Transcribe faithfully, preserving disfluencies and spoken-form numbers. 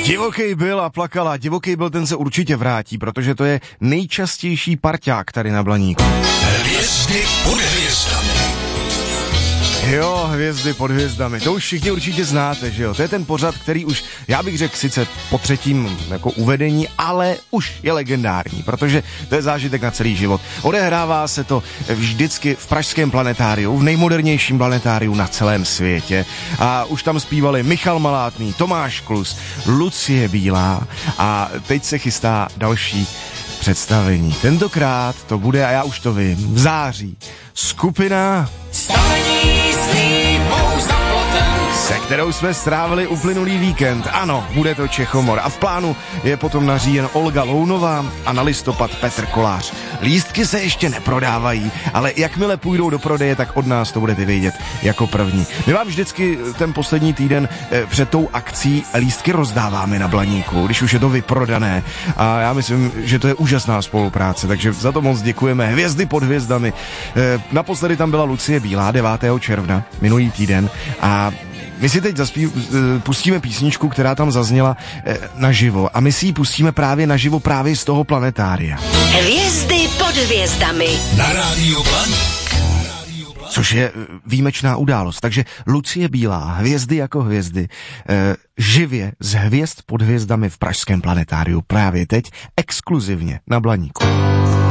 Divoký byl a plakala. Divoký byl, ten se určitě vrátí, protože to je nejčastější parťák tady na Blaníku. Hvězdy pod hvězdami. Jo, hvězdy pod hvězdami. To už všichni určitě znáte, že jo? To je ten pořad, který už, já bych řekl sice po třetím jako uvedení, ale už je legendární, protože to je zážitek na celý život. Odehrává se to vždycky v pražském planetáriu, v nejmodernějším planetáriu na celém světě. A už tam zpívali Michal Malátný, Tomáš Klus, Lucie Bílá a teď se chystá další představení. Tentokrát to bude, a já už to vím, v září, skupina Stavení slíbou za plotem. se kterou jsme strávili uplynulý víkend. Ano, bude to Čechomor. A v plánu je potom na říjen Olga Lounová a na listopad Petr Kolář. Lístky se ještě neprodávají, ale jakmile půjdou do prodeje, tak od nás to budete vědět jako první. My vám vždycky ten poslední týden před tou akcí lístky rozdáváme na Blaníku, když už je to vyprodané. A já myslím, že to je úžasná spolupráce, takže za to moc děkujeme. Hvězdy pod hvězdami. Naposledy tam byla Lucie Bílá devátého června, minulý týden, a my si teď zaspív, pustíme písničku, která tam zazněla naživo, a my si ji pustíme právě naživo právě z toho planetária. Hvězdy pod hvězdami. Na rádiu Blaník. Což je výjimečná událost. Takže Lucie Bílá, Hvězdy jako hvězdy, eh, živě z Hvězd pod hvězdami v pražském planetáriu právě teď, exkluzivně na Blaníku.